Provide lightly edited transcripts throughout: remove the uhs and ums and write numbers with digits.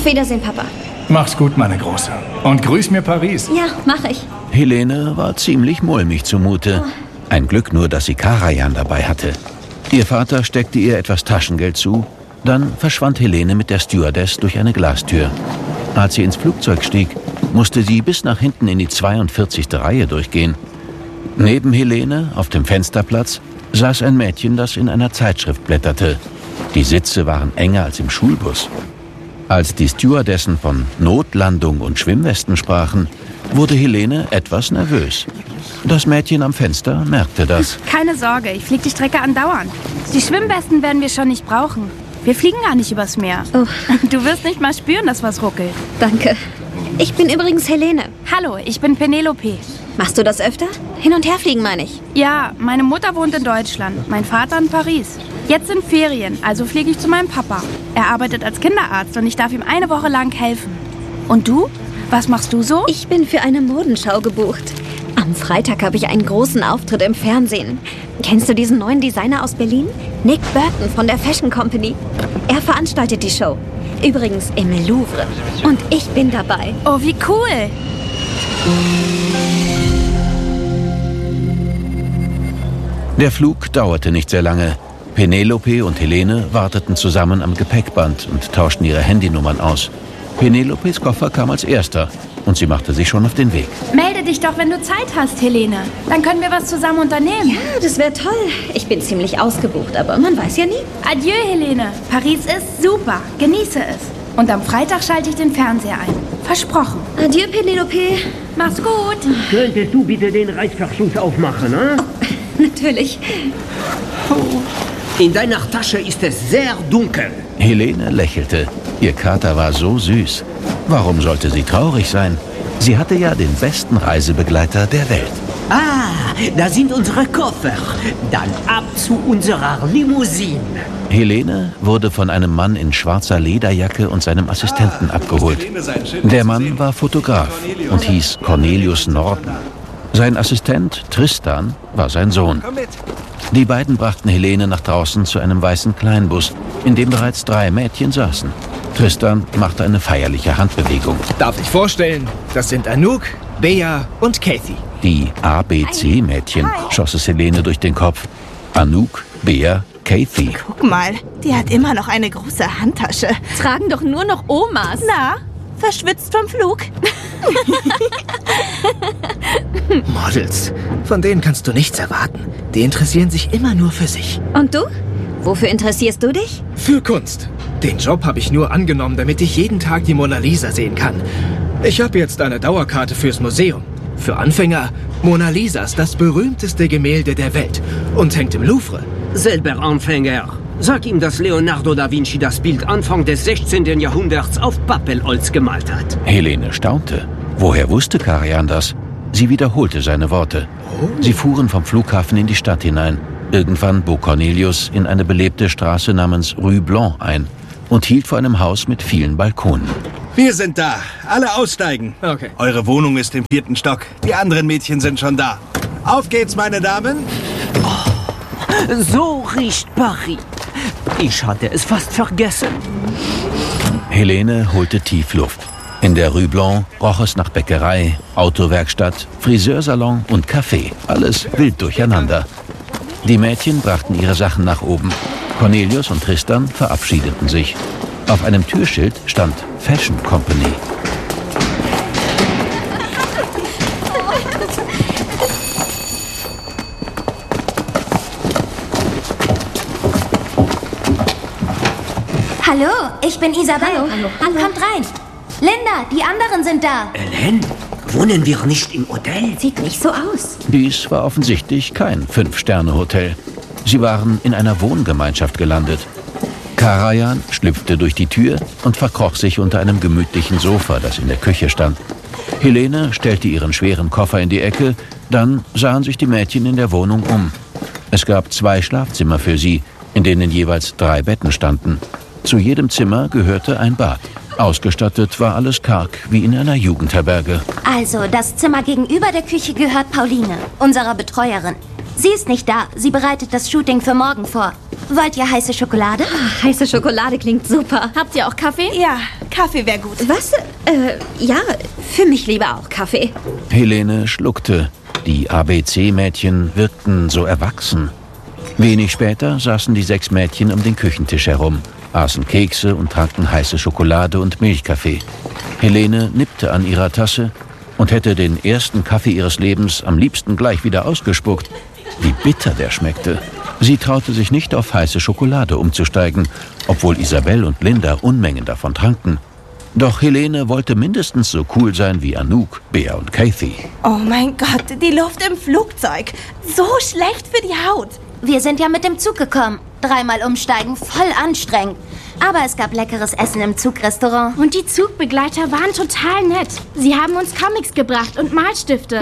Wiedersehen, Papa. Mach's gut, meine Große. Und grüß mir Paris. Ja, mache ich. Helene war ziemlich mulmig zumute. Ein Glück nur, dass sie Karajan dabei hatte. Ihr Vater steckte ihr etwas Taschengeld zu. Dann verschwand Helene mit der Stewardess durch eine Glastür. Als sie ins Flugzeug stieg, musste sie bis nach hinten in die 42. Reihe durchgehen. Neben Helene, auf dem Fensterplatz, saß ein Mädchen, das in einer Zeitschrift blätterte. Die Sitze waren enger als im Schulbus. Als die Stewardessen von Notlandung und Schwimmwesten sprachen, wurde Helene etwas nervös. Das Mädchen am Fenster merkte das. Keine Sorge, ich fliege die Strecke andauernd. Die Schwimmwesten werden wir schon nicht brauchen. Wir fliegen gar nicht übers Meer. Oh. Du wirst nicht mal spüren, dass was ruckelt. Danke. Ich bin übrigens Helene. Hallo, ich bin Penelope. Machst du das öfter? Hin und her fliegen, meine ich. Ja, meine Mutter wohnt in Deutschland, mein Vater in Paris. Jetzt sind Ferien, also fliege ich zu meinem Papa. Er arbeitet als Kinderarzt und ich darf ihm eine Woche lang helfen. Und du? Was machst du so? Ich bin für eine Modenschau gebucht. Am Freitag habe ich einen großen Auftritt im Fernsehen. Kennst du diesen neuen Designer aus Berlin? Nick Burton von der Fashion Company. Er veranstaltet die Show. Übrigens im Louvre. Und ich bin dabei. Oh, wie cool! Der Flug dauerte nicht sehr lange. Penelope und Helene warteten zusammen am Gepäckband und tauschten ihre Handynummern aus. Penelopes Koffer kam als erster und sie machte sich schon auf den Weg. Melde dich doch, wenn du Zeit hast, Helene. Dann können wir was zusammen unternehmen. Ja, das wäre toll. Ich bin ziemlich ausgebucht, aber man weiß ja nie. Adieu, Helene. Paris ist super. Genieße es. Und am Freitag schalte ich den Fernseher ein. Versprochen. Adieu, Penelope. Mach's gut. Könntest du bitte den Reißverschluss aufmachen, ne? Natürlich. In deiner Tasche ist es sehr dunkel. Helene lächelte. Ihr Kater war so süß. Warum sollte sie traurig sein? Sie hatte ja den besten Reisebegleiter der Welt. Ah, da sind unsere Koffer. Dann ab zu unserer Limousine. Helene wurde von einem Mann in schwarzer Lederjacke und seinem Assistenten abgeholt. Der Mann war Fotograf und hieß Cornelius Norden. Sein Assistent Tristan war sein Sohn. Die beiden brachten Helene nach draußen zu einem weißen Kleinbus, in dem bereits 3 Mädchen saßen. Tristan machte eine feierliche Handbewegung. Darf ich vorstellen, das sind Anouk, Bea und Kathy. Die ABC-Mädchen schoss es Helene durch den Kopf. Anouk, Bea, Kathy. Guck mal, die hat immer noch eine große Handtasche. Tragen doch nur noch Omas. Na, verschwitzt vom Flug? Models, von denen kannst du nichts erwarten. Die interessieren sich immer nur für sich. Und du? Wofür interessierst du dich? Für Kunst. Den Job habe ich nur angenommen, damit ich jeden Tag die Mona Lisa sehen kann. Ich habe jetzt eine Dauerkarte fürs Museum. Für Anfänger, Mona Lisa ist das berühmteste Gemälde der Welt und hängt im Louvre. Selber Anfänger. Sag ihm, dass Leonardo da Vinci das Bild Anfang des 16. Jahrhunderts auf Pappelholz gemalt hat. Helene staunte. Woher wusste Karajan das? Sie wiederholte seine Worte. Sie fuhren vom Flughafen in die Stadt hinein. Irgendwann bog Cornelius in eine belebte Straße namens Rue Blanc ein und hielt vor einem Haus mit vielen Balkonen. Wir sind da. Alle aussteigen. Okay. Eure Wohnung ist im 4. Stock. Die anderen Mädchen sind schon da. Auf geht's, meine Damen. So riecht Paris. Ich hatte es fast vergessen. Helene holte tief Luft. In der Rue Blanc roch es nach Bäckerei, Autowerkstatt, Friseursalon und Café. Alles wild durcheinander. Die Mädchen brachten ihre Sachen nach oben. Cornelius und Tristan verabschiedeten sich. Auf einem Türschild stand Fashion Company. Hallo, ich bin Isabel. Hallo. Kommt rein. Linda, die anderen sind da. Ellen, wohnen wir nicht im Hotel? Sieht nicht so aus. Dies war offensichtlich kein 5-Sterne-Hotel. Sie waren in einer Wohngemeinschaft gelandet. Karajan schlüpfte durch die Tür und verkroch sich unter einem gemütlichen Sofa, das in der Küche stand. Helene stellte ihren schweren Koffer in die Ecke, dann sahen sich die Mädchen in der Wohnung um. Es gab 2 Schlafzimmer für sie, in denen jeweils 3 Betten standen. Zu jedem Zimmer gehörte ein Bad. Ausgestattet war alles karg, wie in einer Jugendherberge. Also, das Zimmer gegenüber der Küche gehört Pauline, unserer Betreuerin. Sie ist nicht da. Sie bereitet das Shooting für morgen vor. Wollt ihr heiße Schokolade? Heiße Schokolade klingt super. Habt ihr auch Kaffee? Ja, Kaffee wäre gut. Was? Ja, für mich lieber auch Kaffee. Helene schluckte. Die ABC-Mädchen wirkten so erwachsen. Wenig später saßen die 6 Mädchen um den Küchentisch herum, aßen Kekse und tranken heiße Schokolade und Milchkaffee. Helene nippte an ihrer Tasse und hätte den ersten Kaffee ihres Lebens am liebsten gleich wieder ausgespuckt. Wie bitter der schmeckte. Sie traute sich nicht, auf heiße Schokolade umzusteigen, obwohl Isabel und Linda Unmengen davon tranken. Doch Helene wollte mindestens so cool sein wie Anouk, Bea und Kathy. Oh mein Gott, die Luft im Flugzeug. So schlecht für die Haut. Wir sind ja mit dem Zug gekommen. 3-mal umsteigen, voll anstrengend. Aber es gab leckeres Essen im Zugrestaurant. Und die Zugbegleiter waren total nett. Sie haben uns Comics gebracht und Malstifte.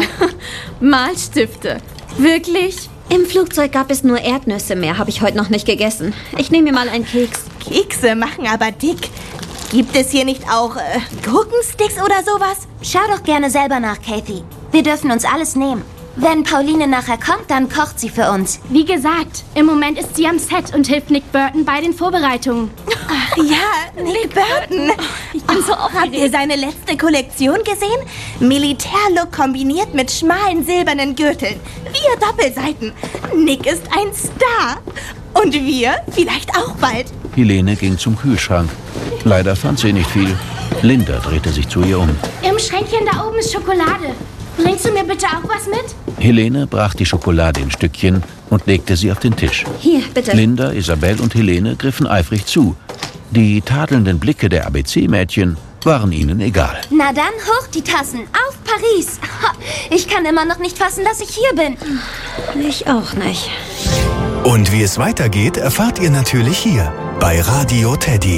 Malstifte? Wirklich? Im Flugzeug gab es nur Erdnüsse, mehr habe ich heute noch nicht gegessen. Ich nehme mir mal einen Keks. Kekse machen aber dick. Gibt es hier nicht auch Gurkensticks oder sowas? Schau doch gerne selber nach, Kathy. Wir dürfen uns alles nehmen. Wenn Pauline nachher kommt, dann kocht sie für uns. Wie gesagt, im Moment ist sie am Set und hilft Nick Burton bei den Vorbereitungen. Ach ja, Nick Burton. Ich bin so aufgeregt. Habt ihr seine letzte Kollektion gesehen? Militärlook kombiniert mit schmalen silbernen Gürteln. 4 Doppelseiten. Nick ist ein Star. Und wir vielleicht auch bald. Helene ging zum Kühlschrank. Leider fand sie nicht viel. Linda drehte sich zu ihr um. Im Schränkchen da oben ist Schokolade. Bringst du mir bitte auch was mit? Helene brach die Schokolade in Stückchen und legte sie auf den Tisch. Hier, bitte. Linda, Isabel und Helene griffen eifrig zu. Die tadelnden Blicke der ABC-Mädchen waren ihnen egal. Na dann, hoch die Tassen. Auf Paris. Ich kann immer noch nicht fassen, dass ich hier bin. Ich auch nicht. Und wie es weitergeht, erfahrt ihr natürlich hier bei Radio Teddy.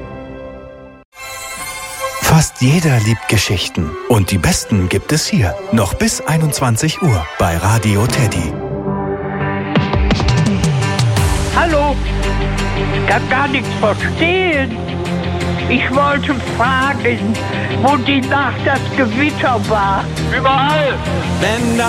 Fast jeder liebt Geschichten. Und die besten gibt es hier. Noch bis 21 Uhr bei Radio Teddy. Hallo? Ich kann gar nichts verstehen. Ich wollte fragen, wo die Nacht das Gewitter war. Überall! Wenn